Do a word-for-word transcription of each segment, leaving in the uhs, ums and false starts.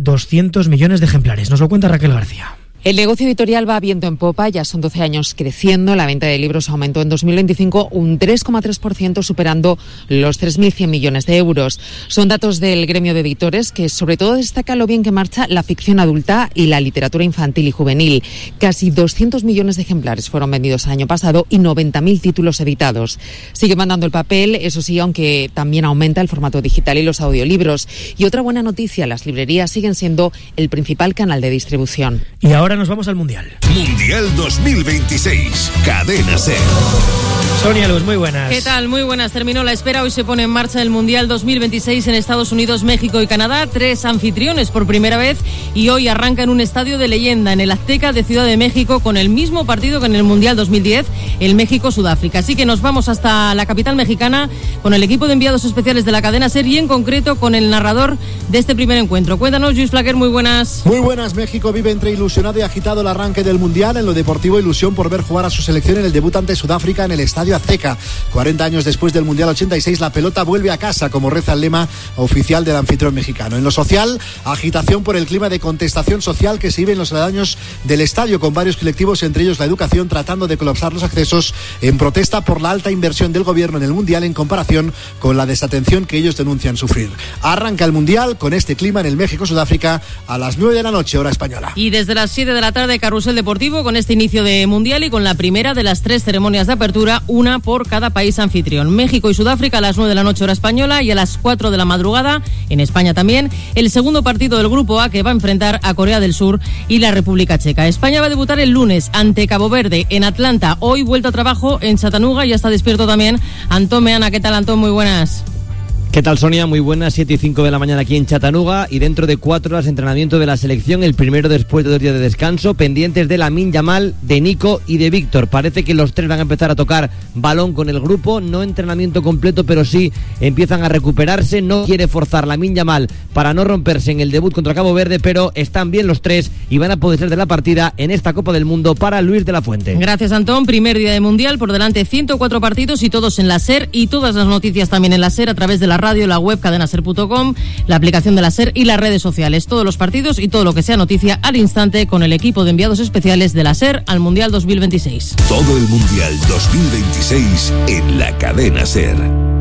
doscientos millones de ejemplares. Nos lo cuenta Raquel García. El negocio editorial va viento en popa, ya son doce años creciendo. La venta de libros aumentó en dos mil veinticinco un tres coma tres por ciento, superando los tres mil cien millones de euros. Son datos del gremio de editores, que sobre todo destaca lo bien que marcha la ficción adulta y la literatura infantil y juvenil. Casi doscientos millones de ejemplares fueron vendidos el año pasado y noventa mil títulos editados. Sigue mandando el papel, eso sí, aunque también aumenta el formato digital y los audiolibros. Y otra buena noticia, las librerías siguen siendo el principal canal de distribución. Y ahora nos vamos al Mundial. Mundial dos mil veintiséis, Cadena SER. Sonia Luz, muy buenas. ¿Qué tal? Muy buenas. Terminó la espera. Hoy se pone en marcha el Mundial dos mil veintiséis en Estados Unidos, México y Canadá. Tres anfitriones por primera vez y hoy arranca en un estadio de leyenda, en el Azteca de Ciudad de México, con el mismo partido que en el Mundial dos mil diez, el México-Sudáfrica. Así que nos vamos hasta la capital mexicana con el equipo de enviados especiales de la cadena SER y en concreto con el narrador de este primer encuentro. Cuéntanos, Luis Flaquer, muy buenas. Muy buenas. México vive entre ilusionado y agitado el arranque del Mundial. En lo deportivo, ilusión por ver jugar a su selección en el debut ante Sudáfrica en el Estadio Azteca. cuarenta años después del Mundial ochenta y seis, la pelota vuelve a casa, como reza el lema oficial del anfitrión mexicano. En lo social, agitación por el clima de contestación social que se vive en los aledaños del estadio, con varios colectivos, entre ellos la educación, tratando de colapsar los accesos en protesta por la alta inversión del gobierno en el Mundial en comparación con la desatención que ellos denuncian sufrir. Arranca el Mundial con este clima en el México-Sudáfrica a las nueve de la noche, hora española. Y desde las siete de la tarde, carrusel deportivo con este inicio de Mundial y con la primera de las tres ceremonias de apertura, una por cada país anfitrión. México y Sudáfrica a las nueve de la noche hora española y a las cuatro de la madrugada, en España también, el segundo partido del Grupo A, que va a enfrentar a Corea del Sur y la República Checa. España va a debutar el lunes ante Cabo Verde en Atlanta. Hoy vuelta a trabajo en Chattanooga, ya está despierto también Antón Meana. ¿Qué tal, Antón? Muy buenas. ¿Qué tal, Sonia? Muy buenas, siete y cinco de la mañana aquí en Chattanooga y dentro de cuatro horas entrenamiento de la selección, el primero después de dos días de descanso, pendientes de Lamine Yamal, de Nico y de Víctor. Parece que los tres van a empezar a tocar balón con el grupo, no entrenamiento completo, pero sí empiezan a recuperarse. No quiere forzar Lamine Yamal para no romperse en el debut contra Cabo Verde, pero están bien los tres y van a poder ser de la partida en esta Copa del Mundo para Luis de la Fuente. Gracias, Antón. Primer día de Mundial, por delante ciento cuatro partidos y todos en la SER, y todas las noticias también en la SER a través de la radio, la web cadena ser punto com, la aplicación de la SER y las redes sociales. Todos los partidos y todo lo que sea noticia al instante con el equipo de enviados especiales de la SER al Mundial dos mil veintiséis. Todo el Mundial dos mil veintiséis en la cadena SER.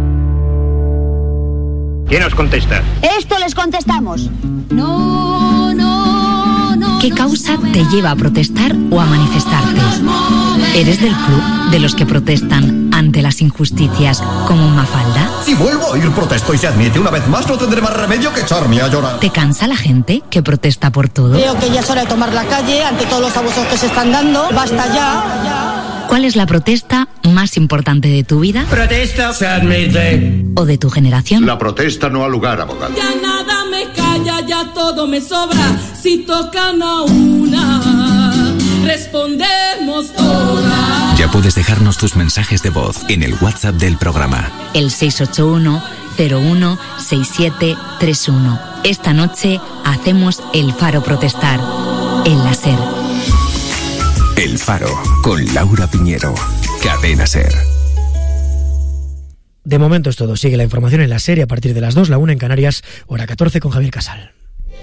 ¿Quién os contesta? Esto les contestamos. No, no, no. ¿Qué causa te lleva a protestar o a manifestarte? ¿Eres del club de los que protestan ante las injusticias como Mafalda? Si vuelvo a ir protesto y se admite una vez más, no tendré más remedio que echarme a llorar. ¿Te cansa la gente que protesta por todo? Creo que ya es hora de tomar la calle ante todos los abusos que se están dando. Basta ya, ya. ¿Cuál es la protesta más importante de tu vida? Protesta se admite. ¿O de tu generación? La protesta no ha lugar, abogado. Ya nada me calla, ya todo me sobra. Si tocan a una, respondemos todas. Ya puedes dejarnos tus mensajes de voz en el WhatsApp del programa. El seis ocho uno, cero uno, seis siete tres uno. Esta noche hacemos El Faro protestar en la SER. El Faro, con Laura Piñero. Cadena SER. De momento es todo. Sigue la información en la SER a partir de las dos, la una en Canarias, hora catorce con Javier Casal.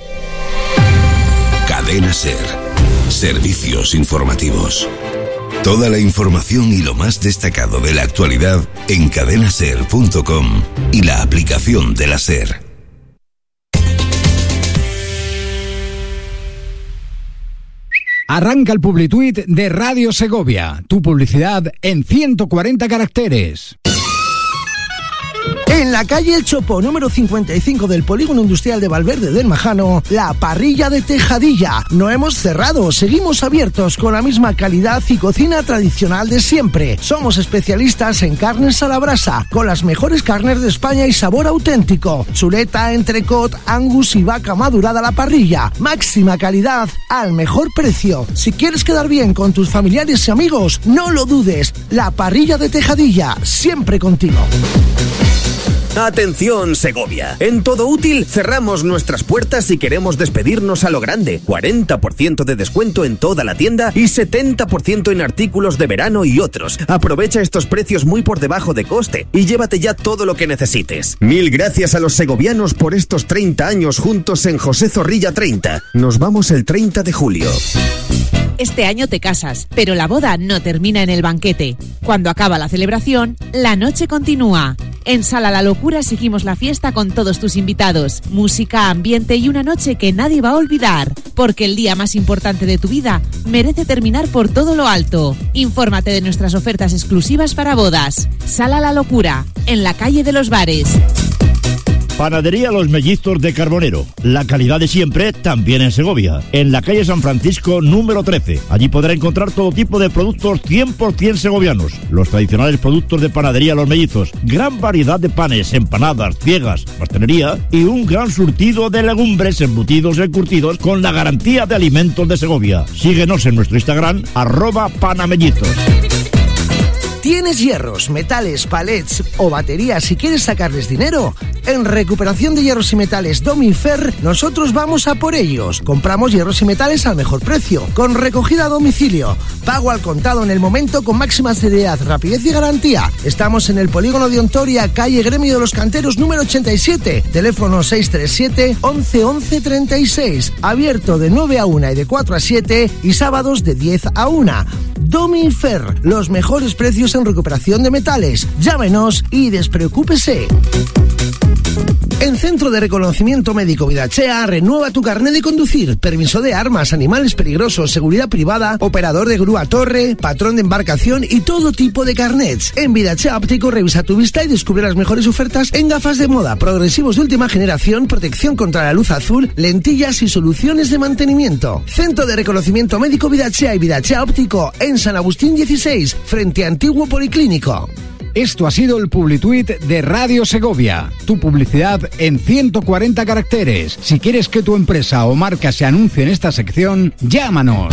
Cadena SER. Servicios informativos. Toda la información y lo más destacado de la actualidad en cadena ser punto com y la aplicación de la SER. Arranca el Publituit de Radio Segovia. Tu publicidad en ciento cuarenta caracteres. En la calle El Chopo, número cincuenta y cinco del Polígono Industrial de Valverde del Majano, la parrilla de Tejadilla. No hemos cerrado, seguimos abiertos con la misma calidad y cocina tradicional de siempre. Somos especialistas en carnes a la brasa, con las mejores carnes de España y sabor auténtico. Chuleta, entrecot, angus y vaca madurada a la parrilla. Máxima calidad al mejor precio. Si quieres quedar bien con tus familiares y amigos, no lo dudes. La parrilla de Tejadilla, siempre contigo. Atención, Segovia. En Todo Útil cerramos nuestras puertas y queremos despedirnos a lo grande. cuarenta por ciento de descuento en toda la tienda y setenta por ciento en artículos de verano y otros. Aprovecha estos precios muy por debajo de coste y llévate ya todo lo que necesites. Mil gracias a los segovianos por estos treinta años juntos en José Zorrilla treinta. Nos vamos el treinta de julio. Este año te casas, pero la boda no termina en el banquete. Cuando acaba la celebración, la noche continúa. En Sala La Locura seguimos la fiesta con todos tus invitados, música, ambiente y una noche que nadie va a olvidar, porque el día más importante de tu vida merece terminar por todo lo alto. Infórmate de nuestras ofertas exclusivas para bodas. Sala La Locura, en la calle de los Bares. Panadería Los Mellizos de Carbonero. La calidad de siempre también en Segovia. En la calle San Francisco número trece. Allí podrá encontrar todo tipo de productos cien por ciento segovianos. Los tradicionales productos de Panadería Los Mellizos. Gran variedad de panes, empanadas, ciegas, pastelería y un gran surtido de legumbres, embutidos y encurtidos con la garantía de alimentos de Segovia. Síguenos en nuestro Instagram, arroba panamellizos. ¿Tienes hierros, metales, palets o baterías y quieres sacarles dinero? En Recuperación de Hierros y Metales Domifer, nosotros vamos a por ellos. Compramos hierros y metales al mejor precio, con recogida a domicilio, pago al contado en el momento con máxima seriedad, rapidez y garantía. Estamos en el Polígono de Ontoria, calle Gremio de los Canteros número ochenta y siete, teléfono seis tres siete, once, once, treinta y seis, abierto de nueve a una y de cuatro a siete y sábados de diez a una. Domifer, los mejores precios en recuperación de metales. Llámenos y despreocúpese. En Centro de Reconocimiento Médico Vidachea, renueva tu carnet de conducir, permiso de armas, animales peligrosos, seguridad privada, operador de grúa torre, patrón de embarcación y todo tipo de carnets. En Vidachea Óptico revisa tu vista y descubre las mejores ofertas en gafas de moda, progresivos de última generación, protección contra la luz azul, lentillas y soluciones de mantenimiento. Centro de Reconocimiento Médico Vidachea y Vidachea Óptico en San Agustín dieciséis, frente a Antiguo Policlínico. Esto ha sido el Publituit de Radio Segovia. Tu publicidad en ciento cuarenta caracteres. Si quieres que tu empresa o marca se anuncie en esta sección, llámanos.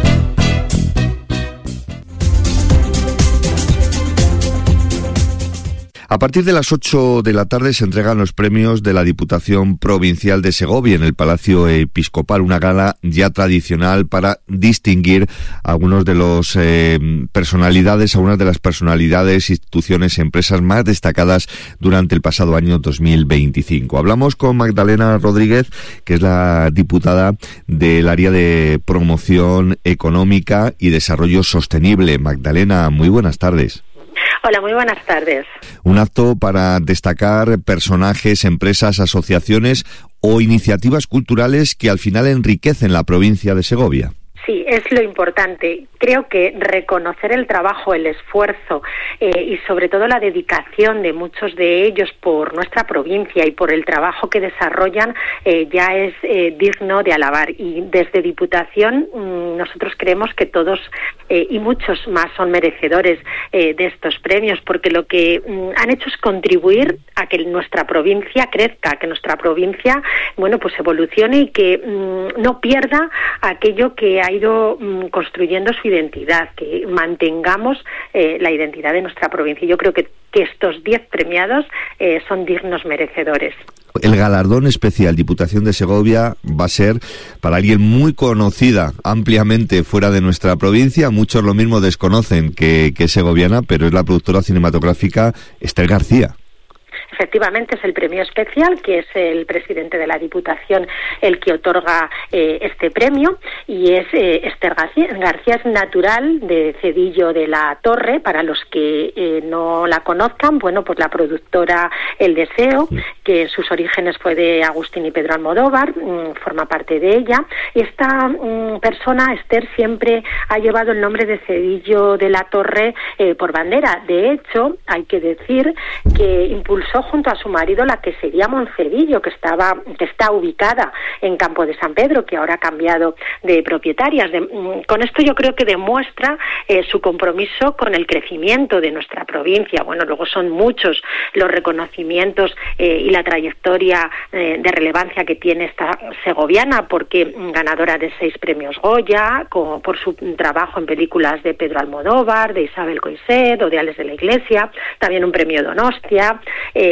A partir de las ocho de la tarde se entregan los premios de la Diputación Provincial de Segovia en el Palacio Episcopal, una gala ya tradicional para distinguir a algunos de los eh, personalidades, a algunas de las personalidades, instituciones, empresas más destacadas durante el pasado año dos mil veinticinco. Hablamos con Magdalena Rodríguez, que es la diputada del área de promoción económica y desarrollo sostenible. Magdalena, muy buenas tardes. Hola, muy buenas tardes. Un acto para destacar personajes, empresas, asociaciones o iniciativas culturales que al final enriquecen la provincia de Segovia. Sí, es lo importante. Creo que reconocer el trabajo, el esfuerzo eh, y sobre todo la dedicación de muchos de ellos por nuestra provincia y por el trabajo que desarrollan eh, ya es eh, digno de alabar. Y desde Diputación mmm, nosotros creemos que todos eh, y muchos más son merecedores eh, de estos premios, porque lo que mmm, han hecho es contribuir a que nuestra provincia crezca, que nuestra provincia, bueno, pues evolucione y que mmm, no pierda aquello que ha ido mmm, construyendo su identidad, que mantengamos eh, la identidad de nuestra provincia. Yo creo que, que estos diez premiados eh, son dignos merecedores. El galardón especial Diputación de Segovia va a ser para alguien muy conocida ampliamente fuera de nuestra provincia. Muchos lo mismo desconocen que, que es segoviana, pero es la productora cinematográfica Esther García. Efectivamente, es el premio especial, que es el presidente de la Diputación el que otorga eh, este premio, y es eh, Esther García. García es natural de Cedillo de la Torre. Para los que eh, no la conozcan, bueno, pues la productora El Deseo, que en sus orígenes fue de Agustín y Pedro Almodóvar, mmm, forma parte de ella. Y esta mmm, persona, Esther, siempre ha llevado el nombre de Cedillo de la Torre eh, por bandera. De hecho, hay que decir que impulsó junto a su marido la que sería Moncedillo, que estaba que está ubicada en Campo de San Pedro, que ahora ha cambiado de propietarias. De, con esto yo creo que demuestra eh, su compromiso con el crecimiento de nuestra provincia. Bueno, luego son muchos los reconocimientos eh, y la trayectoria eh, de relevancia que tiene esta segoviana, porque ganadora de seis premios Goya, como por su trabajo en películas de Pedro Almodóvar, de Isabel Coixet o de Ales de la Iglesia, también un premio Donostia, eh,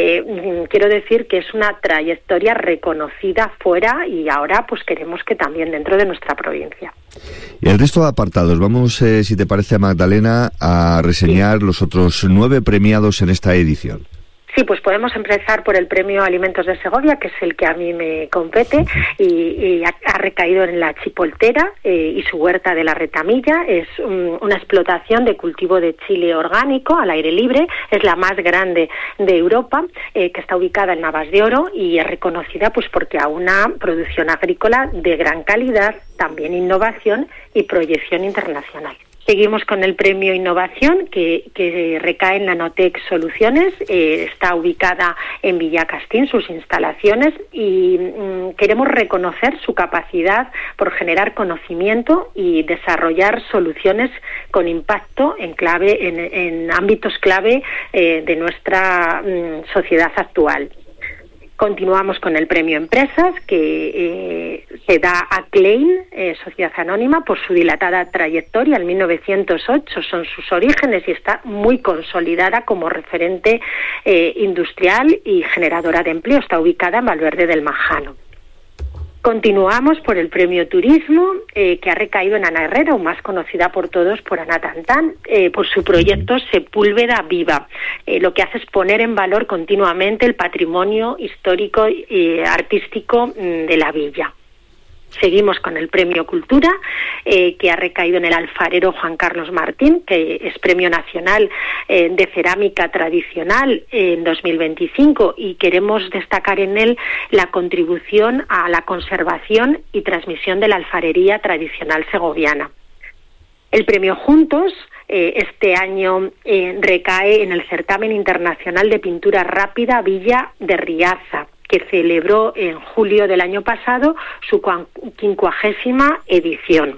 Eh, quiero decir que es una trayectoria reconocida fuera y ahora pues queremos que también dentro de nuestra provincia. Y el resto de apartados, vamos, eh, si te parece, Magdalena, a reseñar sí. los otros nueve premiados en esta edición. Sí, pues podemos empezar por el Premio Alimentos de Segovia, que es el que a mí me compete, y, y ha, ha recaído en la Chipoltera eh, y su huerta de la Retamilla. Es un, una explotación de cultivo de chile orgánico al aire libre, es la más grande de Europa, eh, que está ubicada en Navas de Oro y es reconocida pues porque a una producción agrícola de gran calidad, también innovación y proyección internacional. Seguimos con el Premio Innovación, que, que recae en Nanotech Soluciones. Eh, está ubicada en Villacastín, sus instalaciones, y mm, queremos reconocer su capacidad por generar conocimiento y desarrollar soluciones con impacto en clave, en, en ámbitos clave eh, de nuestra mm, sociedad actual. Continuamos con el Premio Empresas, que eh, se da a Klein, eh, Sociedad Anónima, por su dilatada trayectoria. En mil novecientos ocho son sus orígenes y está muy consolidada como referente eh, industrial y generadora de empleo. Está ubicada en Valverde del Majano. Continuamos por el Premio Turismo, eh, que ha recaído en Ana Herrera, o más conocida por todos por Ana Tantán, eh, por su proyecto Sepúlveda Viva. Eh, lo que hace es poner en valor continuamente el patrimonio histórico y eh, artístico mm, de la villa. Seguimos con el Premio Cultura, eh, que ha recaído en el alfarero Juan Carlos Martín, que es Premio Nacional eh, de Cerámica Tradicional eh, en dos mil veinticinco, y queremos destacar en él la contribución a la conservación y transmisión de la alfarería tradicional segoviana. El Premio Juntos eh, este año eh, recae en el Certamen Internacional de Pintura Rápida Villa de Riaza, que celebró en julio del año pasado su quincuagésima edición.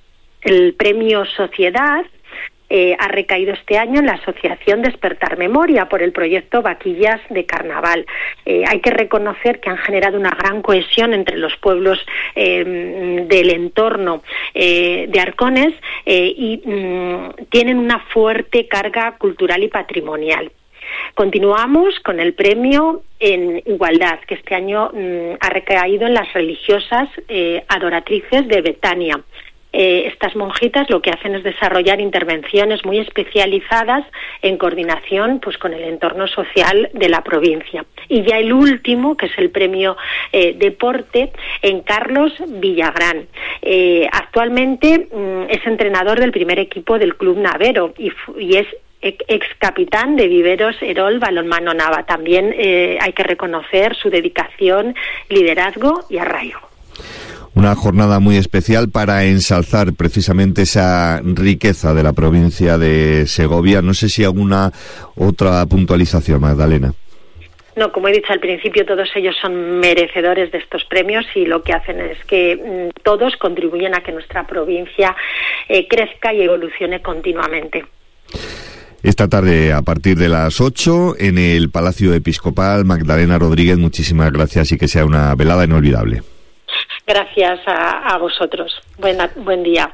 El Premio Sociedad eh, ha recaído este año en la Asociación Despertar Memoria por el proyecto Vaquillas de Carnaval. Eh, hay que reconocer que han generado una gran cohesión entre los pueblos eh, del entorno eh, de Arcones eh, y mm, tienen una fuerte carga cultural y patrimonial. Continuamos con el Premio en Igualdad, que este año mmm, ha recaído en las religiosas eh, adoratrices de Betania. Eh, estas monjitas lo que hacen es desarrollar intervenciones muy especializadas en coordinación pues con el entorno social de la provincia. Y ya el último, que es el Premio eh, Deporte, en Carlos Villagrán. Eh, actualmente mmm, es entrenador del primer equipo del Club Navero y, y es ex capitán de Viveros Herol Balonmano Nava. También eh, hay que reconocer su dedicación, liderazgo y arraigo. Una jornada muy especial para ensalzar precisamente esa riqueza de la provincia de Segovia. No sé si alguna otra puntualización, Magdalena. No, como he dicho al principio, todos ellos son merecedores de estos premios y lo que hacen es que mm, todos contribuyen a que nuestra provincia eh, crezca y evolucione continuamente. Esta tarde, a partir de las ocho, en el Palacio Episcopal, Magdalena Rodríguez, muchísimas gracias y que sea una velada inolvidable. Gracias a, a vosotros. Buena, buen día.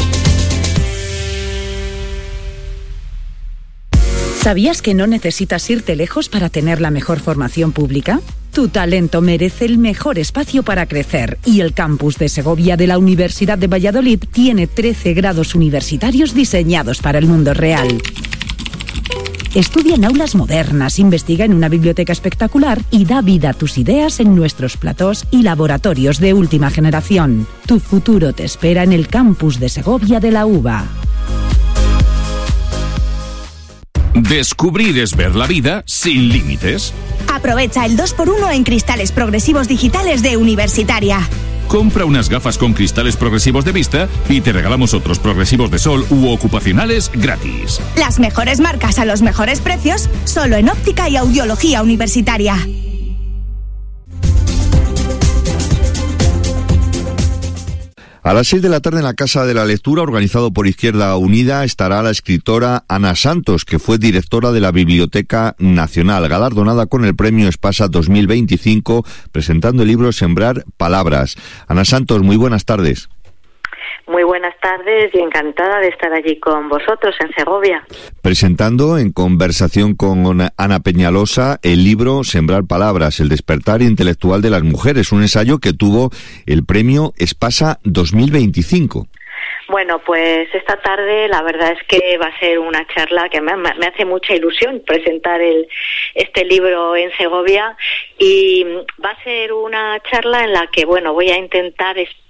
¿Sabías que no necesitas irte lejos para tener la mejor formación pública? Tu talento merece el mejor espacio para crecer y el campus de Segovia de la Universidad de Valladolid tiene trece grados universitarios diseñados para el mundo real. Estudia en aulas modernas, investiga en una biblioteca espectacular y da vida a tus ideas en nuestros platós y laboratorios de última generación. Tu futuro te espera en el campus de Segovia de la UVA. Descubrir es ver la vida sin límites. Aprovecha el dos por uno en cristales progresivos digitales de Universitaria. Compra unas gafas con cristales progresivos de vista y te regalamos otros progresivos de sol u ocupacionales gratis. Las mejores marcas a los mejores precios, solo en Óptica y Audiología Universitaria. A las seis de la tarde en la Casa de la Lectura, organizado por Izquierda Unida, estará la escritora Ana Santos, que fue directora de la Biblioteca Nacional, galardonada con el Premio Espasa dos mil veinticinco, presentando el libro Sembrar Palabras. Ana Santos, muy buenas tardes. Muy buenas tardes. tardes y encantada de estar allí con vosotros en Segovia. Presentando en conversación con Ana Peñalosa el libro Sembrar Palabras, el despertar intelectual de las mujeres, un ensayo que tuvo el premio Espasa dos mil veinticinco. Bueno, pues esta tarde la verdad es que va a ser una charla que me, me hace mucha ilusión presentar el, este libro en Segovia, y va a ser una charla en la que, bueno, voy a intentar explicar